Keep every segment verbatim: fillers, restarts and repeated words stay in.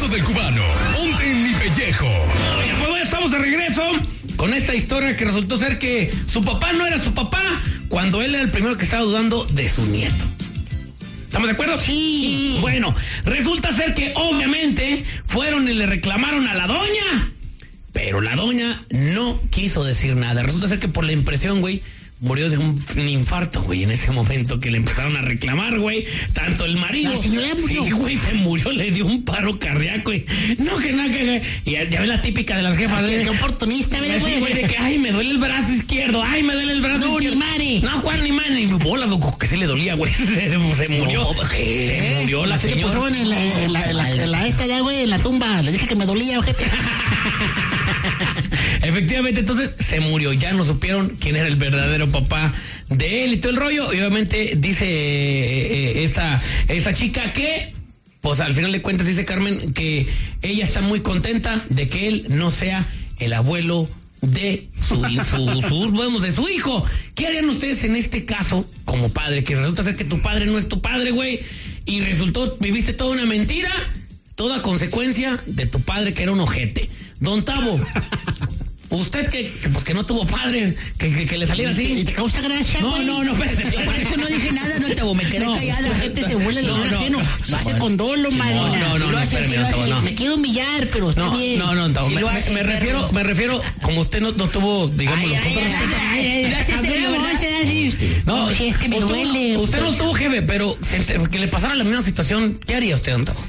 del cubano. Ponte en mi pellejo. Oye, pues bueno, estamos de regreso con esta historia que resultó ser que su papá no era su papá cuando él era el primero que estaba dudando de su nieto. ¿Estamos de acuerdo? Sí. Bueno, resulta ser que obviamente fueron y le reclamaron a la doña, pero la doña no quiso decir nada. Resulta ser que por la impresión, güey, murió de un, un infarto, güey, en ese momento que le empezaron a reclamar, güey, tanto el marido. La señora murió. Sí, güey, se murió, le dio un paro cardíaco, güey. No, que nada, que... Y ya, ya ves la típica de las jefas, Qué, de... qué oportunista, ¿verdad, Sí, güey, de que, ay, me duele el brazo izquierdo, ay, me duele el brazo No, izquierdo. ni madre. No, Juan, ni madre. Y bola, loco, que sí le dolía, güey. Se, se murió. No, ¿qué? Se murió la Así le señora. pusieron en la, en la, en la, en la esta ya, güey, en la tumba. Le dije que me dolía, ojete. Efectivamente, entonces se murió. Ya no supieron quién era el verdadero papá de él y todo el rollo. Y obviamente dice eh, eh, esta, esta chica que, pues al final de cuentas dice Carmen que ella está muy contenta de que él no sea el abuelo de su, su, su, vamos, de su hijo. ¿Qué harían ustedes en este caso como padre? Que resulta ser que tu padre no es tu padre, güey, y resultó, viviste toda una mentira, toda consecuencia de tu padre que era un ojete. Don Tavo, usted que, que, pues que no tuvo padre, que, que, que le saliera así. ¿Y te causa gracia, No, güey? no, no, espérate. Yo por eso no dije nada, no te me quedé No, callada. La gente se vuelve No, no, no, ajeno. no, Lo hace bueno. con dolo, Marina. no, no, Si no, lo hace, espérame, si lo no, hace. no. Me quiero humillar, pero está No, bien. no, no, no, Si me, lo me- hace, me refiero, perros. me refiero, como usted no, no tuvo, digamos, Ay, los ay, otros- ay, ay, ay, gracias, señor, ¿verdad? No, Sí, es que me usted- duele. Usted no tuvo jefe, pero se enter- que le pasara la misma situación, ¿qué haría usted, don Tavo?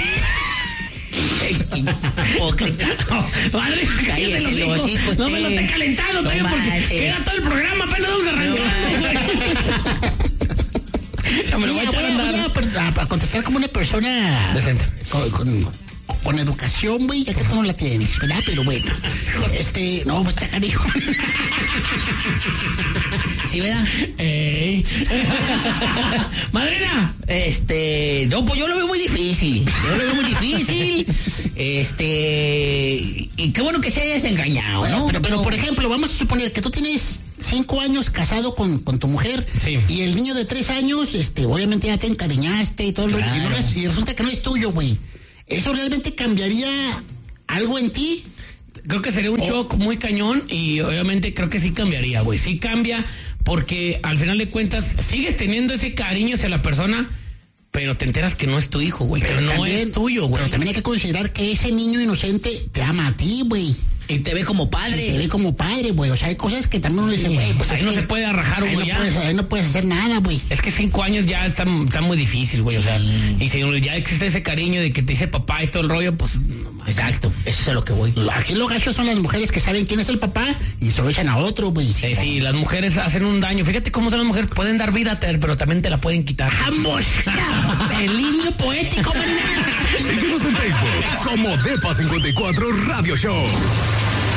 Hipócrita. No, madre, cállese Cállese el los hocico. hocicos, No me lo usted. esté calentando, No todavía, porque manche. queda todo el programa, apenas vamos arrancando. No me lo voy a Mira, echar a voy a, voy andar. a per- a- a contestar como una persona Decente. con, con, con educación, güey, ya que tú no la tienes, ¿verdad? Pero bueno, este, no, pues está canijo. ¿Sí, verdad? Ey. Madrina. Este, no, pues yo lo veo muy difícil. Yo lo veo muy difícil. Este, y qué bueno que se hayas engañado, Bueno, ¿no? pero, pero, por ejemplo, vamos a suponer que tú tienes cinco años casado con, con tu mujer. Sí. Y el niño de tres años, este, obviamente ya te encariñaste y todo lo Claro. y, no res- y resulta que no es tuyo, güey. ¿Eso realmente cambiaría algo en ti? Creo que sería un shock muy cañón y obviamente creo que sí cambiaría, güey. Sí cambia porque al final de cuentas sigues teniendo ese cariño hacia la persona, pero te enteras que no es tu hijo, güey. Que no también- es tuyo, güey. Pero también hay que considerar que ese niño inocente te ama a ti, güey. Y te ve como Te padre. ve como padre, güey. O sea, hay cosas que también uno dice, güey, pues ahí es no que se puede arrajar, ahí güey, no ya. puedes- ahí no puedes hacer nada, güey. Es que cinco años ya está, está muy difícil, güey. O sea, y si ya existe ese cariño de que te dice papá y todo el rollo, pues no mames. Exacto, eso es a lo que voy. Aquí lo gacho son las mujeres que saben quién es el papá y se lo echan a otro, güey. Sí, sí, las mujeres hacen un daño. Fíjate cómo son las mujeres, pueden dar vida, pero también te la pueden quitar. ¡Vamos! El niño poético, Marina. Síguenos en Facebook como Depa cincuenta y cuatro Radio Show.